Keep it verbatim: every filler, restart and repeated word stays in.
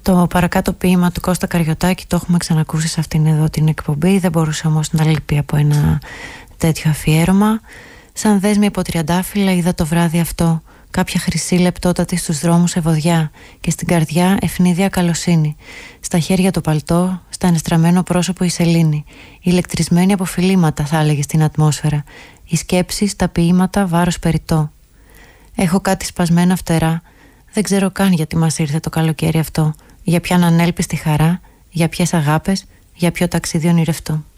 Το παρακάτω ποίημα του Κώστα Καριωτάκη το έχουμε ξανακούσει σε αυτήν εδώ την εκπομπή. Δεν μπορούσε όμως να λείπει από ένα τέτοιο αφιέρωμα. Σαν δέσμη από τριαντάφυλλα είδα το βράδυ αυτό κάποια χρυσή λεπτότατη στους δρόμους ευωδιά και στην καρδιά ευνίδια καλοσύνη. Στα χέρια το παλτό, στα ανεστραμμένο πρόσωπο η σελήνη. Ηλεκτρισμένη από φιλήματα, θα έλεγε, στην ατμόσφαιρα. Οι σκέψεις, τα ποίηματα, βάρος περιττό. Έχω κάτι σπασμένα φτερά. Δεν ξέρω καν γιατί μας ήρθε το καλοκαίρι αυτό. Για ποιαν ανέλπιστη χαρά, για ποιες αγάπες, για ποιο ταξίδι ονειρευτό.